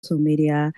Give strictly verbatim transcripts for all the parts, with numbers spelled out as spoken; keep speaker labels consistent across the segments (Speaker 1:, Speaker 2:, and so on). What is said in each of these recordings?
Speaker 1: social media,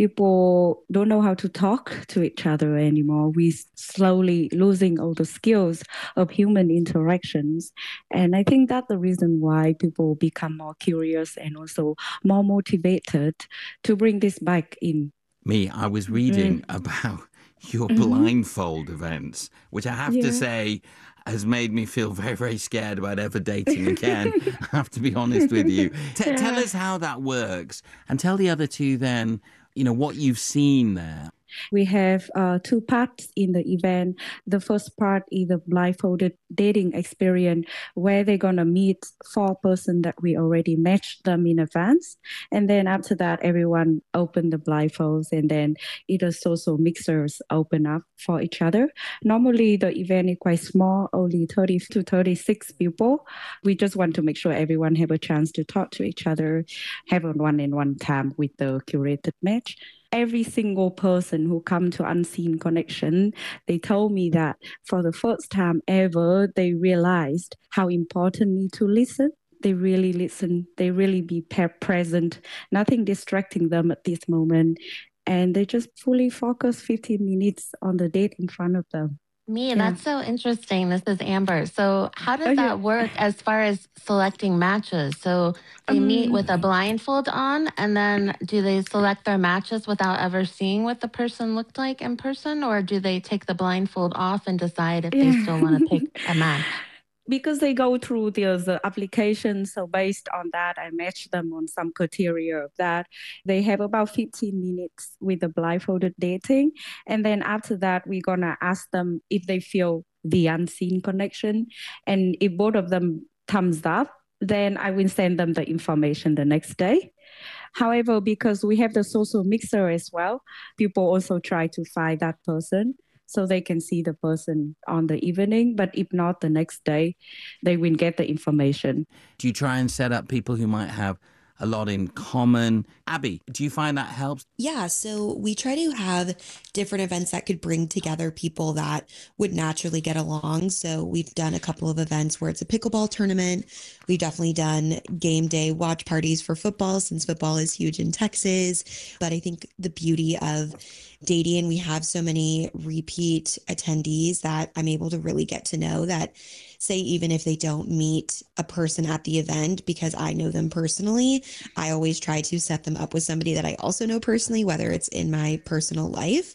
Speaker 1: people don't know how to talk to each other anymore. We slowly losing all the skills of human interactions. And I think that's the reason why people become more curious and also more motivated to bring this back in.
Speaker 2: Me, I was reading
Speaker 1: Mm.
Speaker 2: about your
Speaker 1: Hmm.
Speaker 2: blindfold events, which I have to
Speaker 1: Yeah.
Speaker 2: say has made me feel very, very scared about ever dating again. I have to be honest with you. T- tell
Speaker 1: Yeah.
Speaker 2: us how that works and tell the other two then, you know, what you've seen there.
Speaker 1: We have uh, two parts in the event. The first part is the blindfolded dating experience where they're going to meet four person that we already matched them in advance. And then after that, everyone open the blindfolds and then either social mixers open up for each other. Normally, the event is quite small, only thirty to thirty-six people. We just want to make sure everyone have a chance to talk to each other, have a one-on-one time with the curated match. Every single person who come to Unseen Connection, they told me that for the first time ever, they realized how important it is to listen. They really listen. They really be present. Nothing distracting them at this moment, and they just fully focus fifteen minutes on the date in front of them.
Speaker 3: Me,
Speaker 1: Yeah.
Speaker 3: that's so interesting. This is Amber. So, how
Speaker 1: Oh
Speaker 3: does
Speaker 1: yeah.
Speaker 3: that work as far as selecting matches? So, they meet
Speaker 1: Um,
Speaker 3: with a blindfold on, and then do they select their matches without ever seeing what the person looked like in person, or do they take the blindfold off and decide if they
Speaker 1: yeah.
Speaker 3: still want to pick a match?
Speaker 1: Because they go through the, the application. So based on that, I match them on some criteria of that. They have about fifteen minutes with the blindfolded dating. And then after that, we're going to ask them if they feel the unseen connection. And if both of them thumbs up, then I will send them the information the next day. However, because we have the social mixer as well, people also try to find that person so they can see the person on the evening. But if not, the next day, they will get the information.
Speaker 2: Do you try and set up people who might have a lot in common? Abby, do you find that helps?
Speaker 4: Yeah, so we try to have different events that could bring together people that would naturally get along. So we've done a couple of events where it's a pickleball tournament. We've definitely done game day watch parties for football since football is huge in Texas. But I think the beauty of dating, we have so many repeat attendees that I'm able to really get to know that say even if they don't meet a person at the event because I know them personally, I always try to set them up with somebody that I also know personally, whether it's in my personal life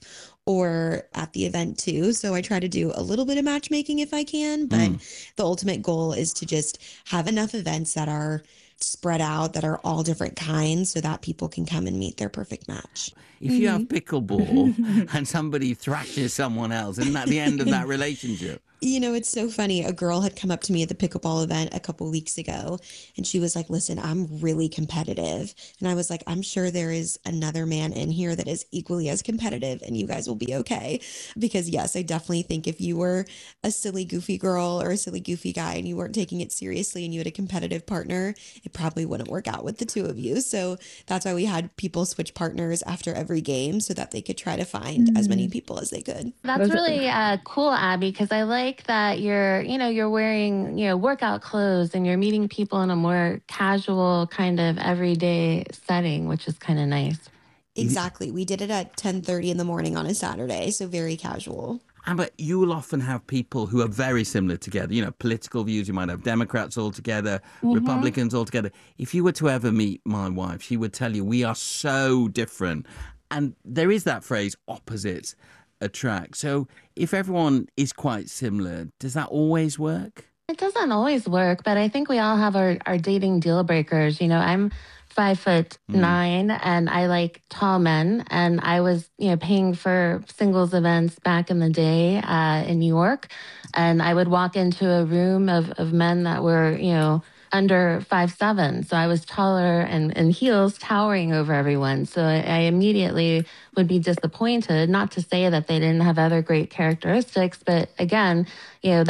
Speaker 4: or at the event too. So I try to do a little bit of matchmaking if I can, but mm. the ultimate goal is to just have enough events that are spread out, that are all different kinds so that people can come and meet their perfect match.
Speaker 2: If you have pickleball and somebody thrashes someone else, isn't that the end of that relationship?
Speaker 4: You know, it's so funny. A girl had come up to me at the pickleball event a couple weeks ago, and she was like, listen, I'm really competitive. And I was like, I'm sure there is another man in here that is equally as competitive, and you guys will be okay. Because yes, I definitely think if you were a silly, goofy girl or a silly, goofy guy and you weren't taking it seriously and you had a competitive partner, it probably wouldn't work out with the two of you. So that's why we had people switch partners after every game so that they could try to find mm. as many people as they could.
Speaker 3: That's really uh, cool, Abby, because I like that you're, you know, you're wearing, you know, workout clothes and you're meeting people in a more casual kind of everyday setting, which is kind of nice.
Speaker 4: Exactly. We did it at ten thirty in the morning on a Saturday, so very casual.
Speaker 2: And but you will often have people who are very similar together, you know, political views. You might have Democrats all together, mm-hmm. Republicans all together. If you were to ever meet my wife, she would tell you we are so different. And there is that phrase, opposites attract. So if everyone is quite similar, does that always work?
Speaker 3: It doesn't always work, but I think we all have our, our dating deal breakers. You know, I'm five foot mm. nine and I like tall men. And I was, you know, paying for singles events back in the day uh, in New York. And I would walk into a room of, of men that were, you know, under five seven. So I was taller and in heels towering over everyone. So I, I immediately would be disappointed, not to say that they didn't have other great characteristics, but again, you know, that's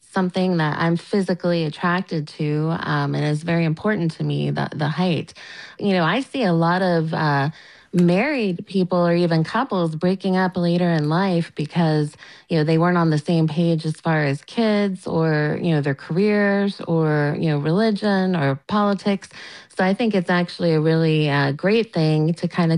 Speaker 3: something that I'm physically attracted to, um, and is very important to me, the, the height. You know, I see a lot of uh, married people or even couples breaking up later in life because, you know, they weren't on the same page as far as kids or, you know, their careers or, you know, religion or politics. So I think it's actually a really uh, great thing to kind of